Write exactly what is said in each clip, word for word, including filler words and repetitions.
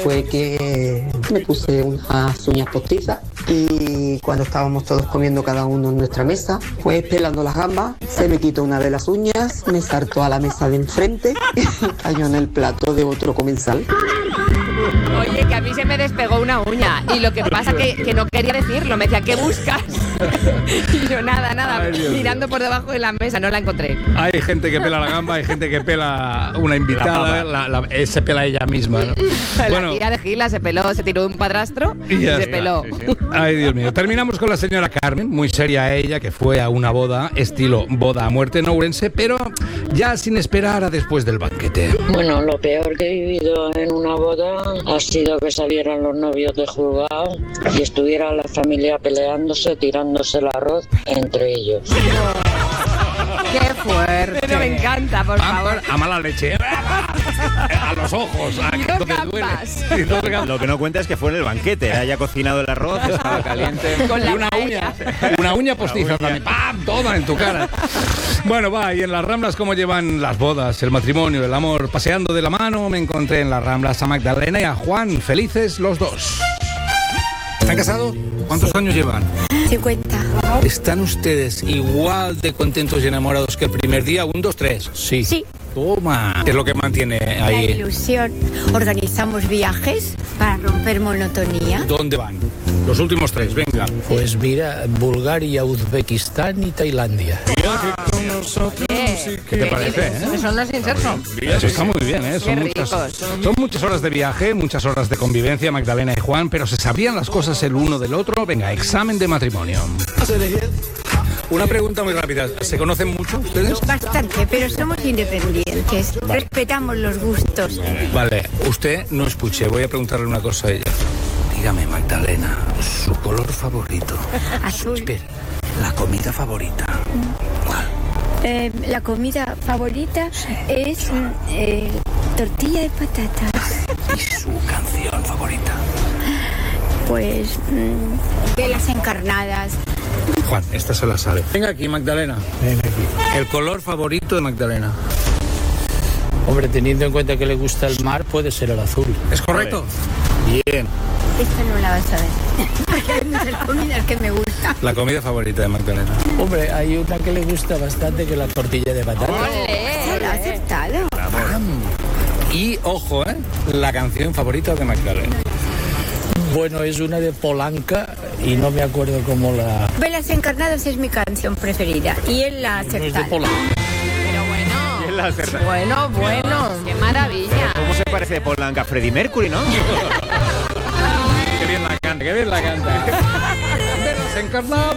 fue que me puse unas uñas postizas y cuando estábamos todos comiendo cada uno en nuestra mesa, pues pelando las gambas, se me quitó una de las uñas, me saltó a la mesa de enfrente y cayó en el plato de otro comensal. Oye, que a mí se me despegó una uña y lo que pasa que, que no quería decirlo, me decía, ¿qué buscas? Y yo nada, nada, Ay, mirando por debajo de la mesa, no la encontré. Hay gente que pela la gamba, hay gente que pela una invitada, la, la, eh, se pela ella misma, ¿no? La Bueno, tía de Gila se peló, se tiró un padrastro y, y ya se está, peló. sí, sí. ay, Dios mío. Terminamos con la señora Carmen, muy seria ella, que fue a una boda, estilo boda a muerte en Ourense, pero ya sin esperar a después del banquete. Bueno, lo peor que he vivido en una boda ha sido que salieran los novios de juzgado y estuviera la familia peleándose, tirándose el arroz entre ellos. ¡Qué fuerte! Pero me encanta, por favor. A mala leche. A los ojos, a Y donde dos duele. gambas. Y dos gambas. Lo que no cuenta es que fue en el banquete, haya cocinado el arroz, estaba caliente. Con Y la una paella. uña, una uña postiza también, ¡pam! Toda en tu cara. Bueno, va, y en las Ramblas, ¿cómo llevan las bodas, el matrimonio, el amor? Paseando de la mano, me encontré en las Ramblas a Magdalena y a Juan, felices los dos. ¿Están casados? ¿Cuántos años llevan? cincuenta. ¿Están ustedes igual de contentos y enamorados que el primer día? Un, dos, tres. Sí. Sí, Toma. ¿Qué es lo que mantiene la ahí? ilusión. Organizamos viajes para romper monotonía. ¿Dónde van? Los últimos tres, venga. Pues mira, Bulgaria, Uzbekistán y Tailandia. Oye, ¿Qué te parece, eh? Son los insertos. Eso está muy bien, ¿eh? Son Qué muchas, ricos. son muchas horas de viaje, muchas horas de convivencia, Magdalena y Juan, pero ¿se sabían las cosas el uno del otro? Venga, examen de matrimonio. Una pregunta muy rápida. ¿Se conocen mucho ustedes? Bastante, pero somos independientes. Respetamos los gustos. Vale, usted no escuche. Voy a preguntarle una cosa a ella. Dígame, Magdalena, su color favorito. Azul. Espera, la comida favorita. ¿Cuál? Eh, la comida favorita es mm, eh, tortilla de patatas. ¿Y su canción favorita? Pues mm, velas encarnadas. Juan, esta se la sabe. Venga aquí, Magdalena. Ven aquí. El color favorito de Magdalena. Hombre, teniendo en cuenta que le gusta el mar, puede ser el azul. ¿Es correcto? Bien. Esta no la vas a ver. Porque hay muchas comidas que me gustan. La comida favorita de Magdalena. Hombre, hay una que le gusta bastante, que es la tortilla de patatas. Se lo ha aceptado. Y, ojo, ¿eh? La canción favorita de Magdalena. Bueno, es una de Polanca y no me acuerdo cómo la... Velas encarnadas es mi canción preferida. Y él la ha No es de aceptado. Polanca. Pero bueno. ¿Quién la acerta? Bueno, bueno. ¡Qué maravilla! ¿Cómo se parece de Polanca a Freddie Mercury, no? Qué bien la canta, qué bien la canta. Velas encarnadas.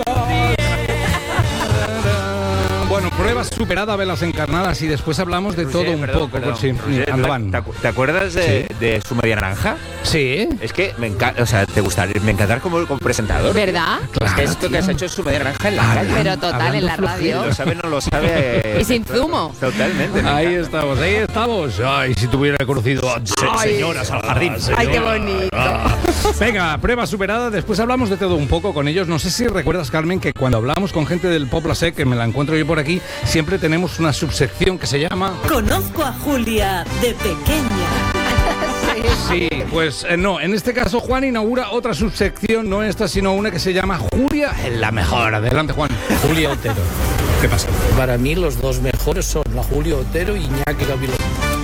Bueno, pruebas superada, velas encarnadas, y después hablamos de Roger, todo un perdón, poco. perdón. Pues sí, Roger, andaban. ¿te, acu- te acuerdas de, Sí. de su media naranja? Sí. Es que me encanta, o sea, te gustaría, me encantar como, como presentador. ¿Verdad? Es que esto que has hecho es su media naranja en la calle. Pero total, en la radio. Lo sabe, no lo sabe. Y sin zumo. Totalmente. me Ahí encanta. estamos, ahí estamos. Ay, si tuviera conocido a se- señoras al jardín. Ay, qué bonito. Ah. Venga, prueba superada. Después hablamos de todo un poco con ellos. No sé si recuerdas, Carmen, que cuando hablamos con gente del Pobla Sec, que me la encuentro yo por aquí, siempre tenemos una subsección que se llama... Conozco a Julia de pequeña. Sí, pues eh, no, en este caso Juan inaugura otra subsección, no esta, sino una que se llama Julia en la mejor. Adelante, Juan. Julia Otero. ¿Qué pasa? Para mí los dos mejores son la Julia Otero y Iñaki Gabilondo.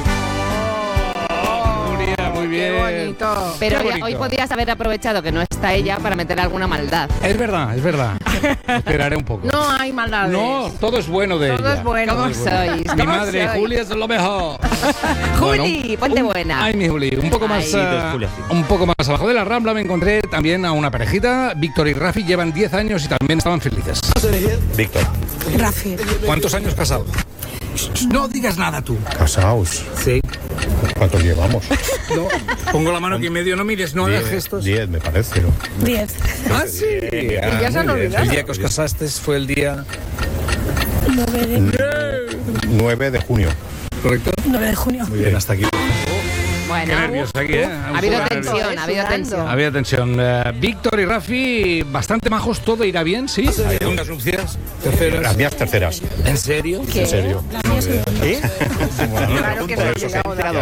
Julia, muy bien. Qué bonito. Pero Qué ya- bonito. hoy podías haber aprovechado que no está ella para meter alguna maldad. Es verdad, es verdad. Esperaré un poco. No hay maldades. No, todo es bueno de Todo ella. es bueno. ¿Cómo sois? Mi ¿Cómo madre, sois? Julia, es lo mejor. Juli, Bueno, ponte un- buena. Ay, mi Juli, un poco más, Ay, dos ah, Julias, sí. un poco más abajo de la Rambla me encontré también a una parejita. Víctor y Rafi llevan diez años y también estaban felices. Víctor. Rafi. ¿Cuántos años casados? No digas nada tú. Casaos. Sí. ¿Cuántos llevamos? No. Pongo la mano aquí en medio, no mires, no hagas gestos. Diez, me parece, ¿no? Diez. Ah, sí. Ah, ya se han muy bien. olvidado. El día que os casasteis fue el día... nueve de, nueve de junio. ¿Correcto? nueve de junio. Muy bien, hasta aquí. Bueno, Qué nervios aquí, ¿eh? ha habido tensión, ha habido tensión. Había tensión. Eh, Víctor y Rafi, bastante majos, todo irá bien, ¿sí? Segundas nupcias, terceras. Las mías terceras. ¿En serio? En serio. La mía es un- ¿Sí? Claro que no he llegado de